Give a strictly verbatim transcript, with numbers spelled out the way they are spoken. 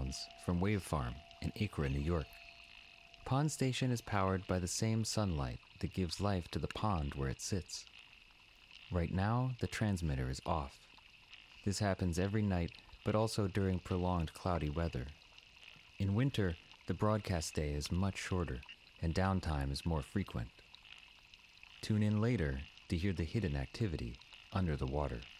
sounds from Wave Farm in Acra, New York. Pond Station is powered by the same sunlight that gives life to the pond where it sits. Right now, the transmitter is off. This happens every night, but also during prolonged cloudy weather. In winter, the broadcast day is much shorter, and downtime is more frequent. Tune in later to hear the hidden activity under the water.